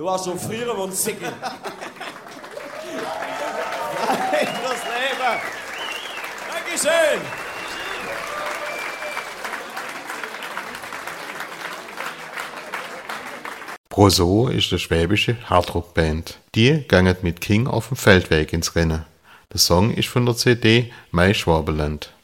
Du warst so früher und Sicki. Das Leben. Dankeschön. Broso ist eine schwäbische Hardrock-Band. Die gangen mit King auf dem Feldweg ins Rennen. Der Song ist von der CD Mai Schwabenland.